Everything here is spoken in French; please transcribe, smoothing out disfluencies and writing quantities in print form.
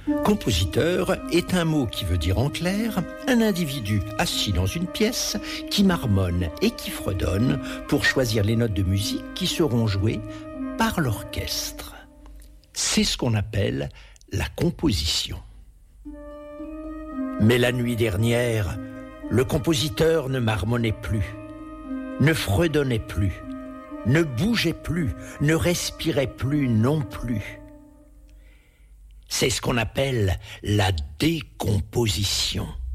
Compositeur est un mot qui veut dire en clair un individu assis dans une pièce qui marmonne et qui fredonne pour choisir les notes de musique qui seront jouées par l'orchestre. C'est ce qu'on appelle la composition. Mais la nuit dernière, le compositeur ne marmonnait plus, ne fredonnait plus, ne bougeait plus, ne respirait plus non plus. C'est ce qu'on appelle la décomposition.